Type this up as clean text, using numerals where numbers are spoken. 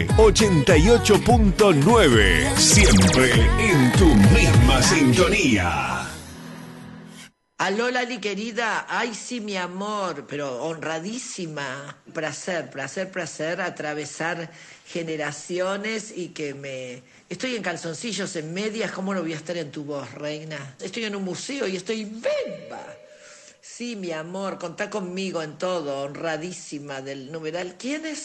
88.9, siempre en tu misma sintonía. Aló, Lali querida, ay sí, mi amor, pero honradísima. Placer atravesar generaciones y que me... Estoy en calzoncillos, en medias, ¿cómo no voy a estar en tu voz, reina? Estoy en un museo y estoy beba. Sí, mi amor, contá conmigo en todo, honradísima del numeral. ¿Quién es?